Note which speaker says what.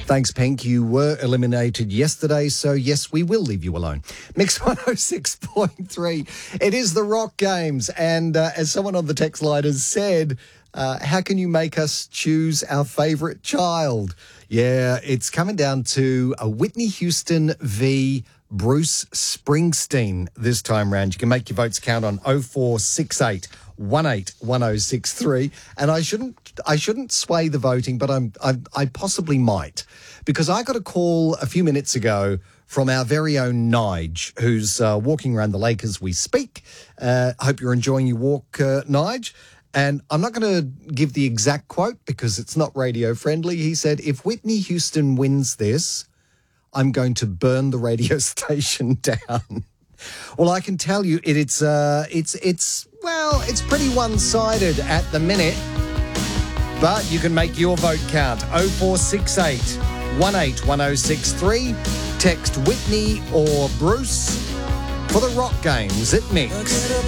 Speaker 1: Thanks, Pink. You were eliminated yesterday, so yes, we will leave you alone. Mix 106.3. It is the Rock Games, and as someone on the text line has said, how can you make us choose our favourite child? Yeah, it's coming down to a Whitney Houston v. Bruce Springsteen this time round. You can make your votes count on 0468 181063, and I shouldn't sway the voting, but I possibly might, because I got a call a few minutes ago from our very own Nige, who's walking around the lake as we speak. Hope you're enjoying your walk, Nige. And I'm not going to give the exact quote because it's not radio friendly. He said, "If Whitney Houston wins this, I'm going to burn the radio station down." Well, I can tell you it's pretty one-sided at the minute, but you can make your vote count. 0468 181063. Text Whitney or Bruce for the Rock Games at Mix.